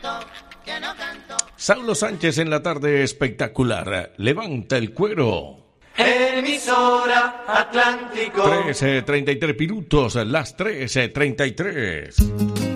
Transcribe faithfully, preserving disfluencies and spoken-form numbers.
Saulo Sánchez en la tarde espectacular. Levanta el cuero. Emisora Atlántico. trece treinta y tres minutos, las trece treinta y tres.